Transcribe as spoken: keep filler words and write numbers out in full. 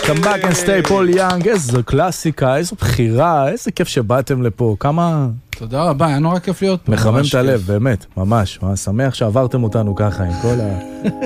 Come back and stay פול יאנג, איזו קלאסיקה, איזו בחירה, איזה כיף שבאתם לפה, כמה... תודה רבה, היה נורא כיף להיות פה. מחמם את הלב, באמת, ממש, שמח שעברתם אותנו ככה עם כל ה...